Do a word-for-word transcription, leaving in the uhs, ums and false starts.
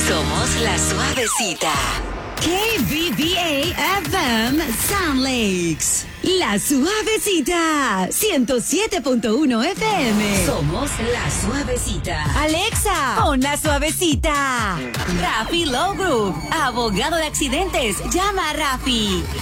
Somos La Suavecita. K B B A F M Sound Lakes. La Suavecita. ciento siete punto uno F M. Somos La Suavecita. Alexa, pon La Suavecita. Rafi Low Group, abogado de accidentes. Llama a Rafi.